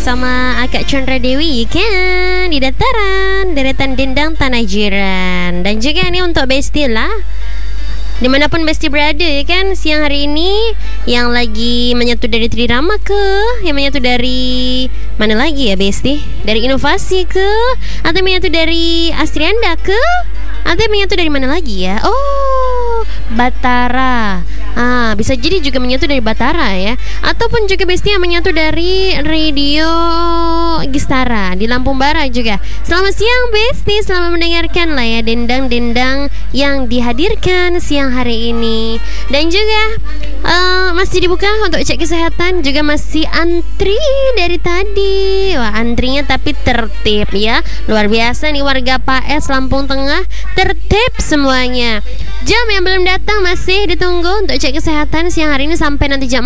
bersama Akak Chandra Dewi kan di dataran deretan dendang tanah jiran. Dan juga nih untuk Besti lah, dimanapun Besti berada kan siang hari ini, yang lagi menyatu dari Trirama ke, yang menyatu dari mana lagi ya Besti? Dari Inovasi ke, atau menyatu dari Astrianda ke, atau menyatu dari mana lagi ya? Oh, Batara. Bisa jadi juga menyatu dari Batara ya, ataupun juga Besti yang menyatu dari Radio Gistara di Lampung Barat juga. Selamat siang Besti, selamat mendengarkan lah ya dendang-dendang yang dihadirkan siang hari ini. Dan juga masih dibuka untuk cek kesehatan, juga masih antri dari tadi. Wah, antrinya tapi tertib ya, luar biasa nih warga Paes Lampung Tengah, tertib semuanya. Jam yang belum datang masih ditunggu untuk cek kesehatan siang hari ini sampai nanti jam